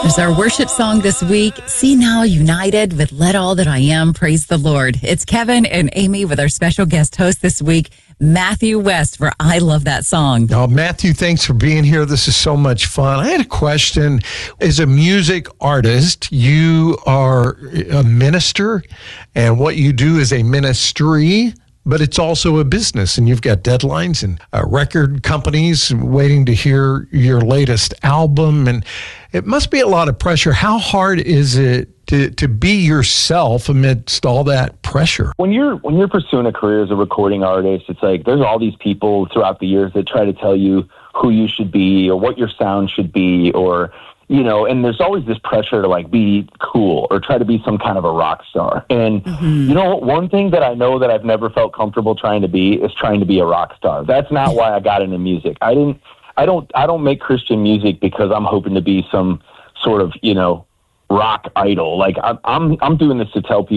There's our worship song this week, See Now United with Let All That I Am Praise the Lord. It's Kevin and Amy with our special guest host this week, Matthew West, for I Love That Song. Oh, Matthew, thanks for being here. This is so much fun. I had a question. As a music artist, you are a minister, and what you do is a ministry, but it's also a business, and you've got deadlines and record companies waiting to hear your latest album, and it must be a lot of pressure. How hard is it to be yourself amidst all that pressure? When you're pursuing a career as a recording artist, it's like there's all these people throughout the years that try to tell you who you should be or what your sound should be, or and there's always this pressure to like be cool or try to be some kind of a rock star. And one thing that I know that I've never felt comfortable trying to be is trying to be a rock star. That's not why I got into music. I don't make Christian music because I'm hoping to be some sort of, rock idol. Like I'm doing this to tell people